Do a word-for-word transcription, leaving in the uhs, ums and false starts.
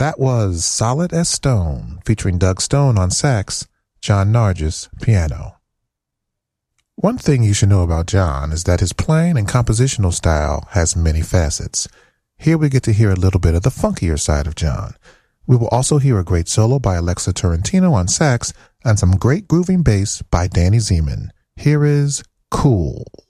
That was Solid as Stone, featuring Doug Stone on sax, John Nargis piano. One thing you should know about John is that his playing and compositional style has many facets. Here we get to hear a little bit of the funkier side of John. We will also hear a great solo by Alexa Turrentino on sax and some great grooving bass by Danny Zeman. Here is Cool.